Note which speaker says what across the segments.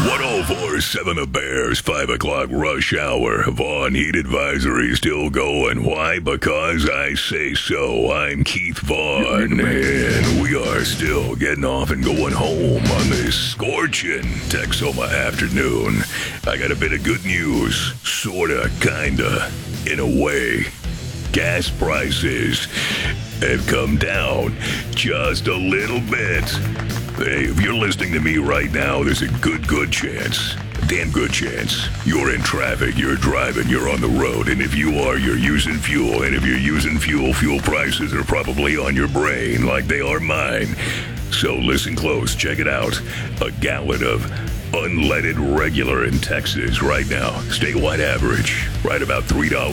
Speaker 1: 104.7 The Bears, 5 o'clock rush hour. Vaughn heat advisory still going. Why? Because I say so. I'm Keith Vaughn, and we are still getting off and going home on this scorching Texoma afternoon. I got a bit of good news. Sorta, kinda, in a way. Gas prices have come down just a little bit. Hey, if you're listening to me right now, there's a good chance, a damn good chance, you're in traffic, you're driving, you're on the road, and if you are, you're using fuel, and if you're using fuel prices are probably on your brain like they are mine. So listen close, check it out. A gallon of unleaded regular in Texas right now, statewide average, right about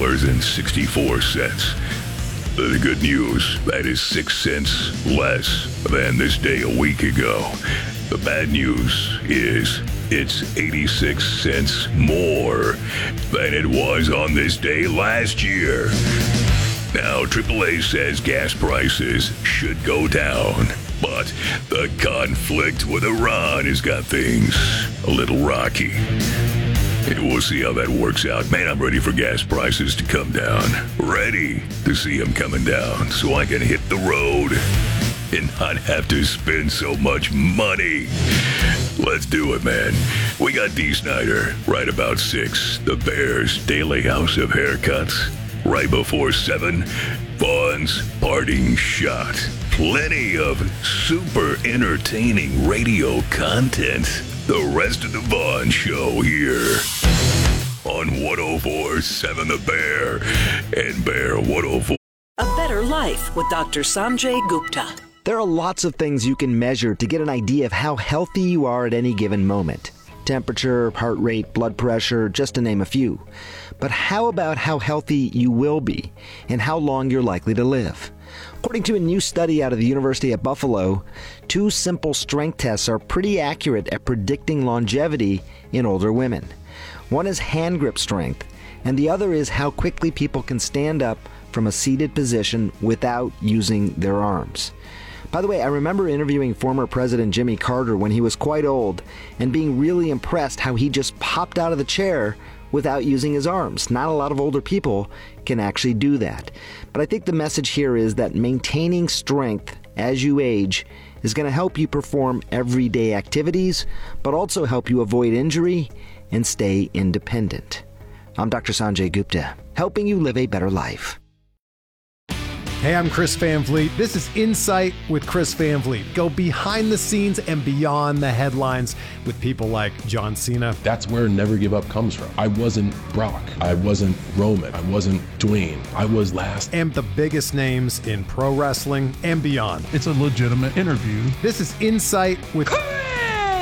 Speaker 1: $3.64. The good news, that is 6 cents less than this day a week ago. The bad news is it's 86 cents more than it was on this day last year. Now, AAA says gas prices should go down, but the conflict with Iran has got things a little rocky. We'll see how that works out. Man, I'm ready for gas prices to come down. Ready to see them coming down so I can hit the road and not have to spend so much money. Let's do it, man. We got D. Snyder right about 6. The Bears' daily house of haircuts. Right before 7, Vaughn's parting shot. Plenty of super entertaining radio content. The rest of the Vaughn Show here on 104.7 The Bear and Bear 104.
Speaker 2: A Better Life with Dr. Sanjay Gupta.
Speaker 3: There are lots of things you can measure to get an idea of how healthy you are at any given moment. Temperature, heart rate, blood pressure, just to name a few. But how about how healthy you will be and how long you're likely to live? According to a new study out of the University of Buffalo, 2 simple strength tests are pretty accurate at predicting longevity in older women. One is hand grip strength, and the other is how quickly people can stand up from a seated position without using their arms. By the way, I remember interviewing former President Jimmy Carter when he was quite old and being really impressed how he just popped out of the chair without using his arms. Not a lot of older people can actually do that. But I think the message here is that maintaining strength as you age is going to help you perform everyday activities, but also help you avoid injury and stay independent. I'm Dr. Sanjay Gupta, helping you live a better life.
Speaker 4: Hey, I'm Chris Van Vliet. This is Insight with Chris Van Vliet. Go behind the scenes and beyond the headlines with people like John Cena.
Speaker 5: That's where Never Give Up comes from. I wasn't Brock. I wasn't Roman. I wasn't Dwayne. I was last.
Speaker 4: And the biggest names in pro wrestling and beyond.
Speaker 6: It's a legitimate interview.
Speaker 4: This is Insight with